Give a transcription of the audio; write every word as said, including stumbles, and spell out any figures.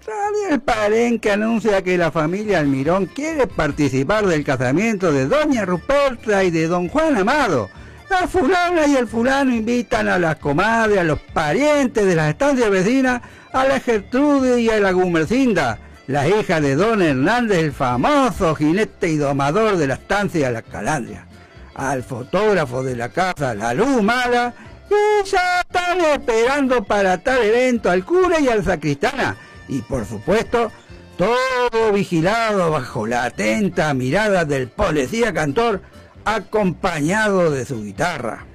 sale el palenque, anuncia que la familia Almirón quiere participar del casamiento de doña Ruperta y de don Juan Amado. La fulana y el fulano invitan a las comadres, a los parientes de las estancias vecinas, a la Gertrude y a la Gumercinda, la hija de don Hernández, el famoso jinete y domador de la estancia de la Calandria, al fotógrafo de la casa La Luz Mala, y ya están esperando para tal evento al cura y al sacristana, y por supuesto, todo vigilado bajo la atenta mirada del policía cantor, acompañado de su guitarra.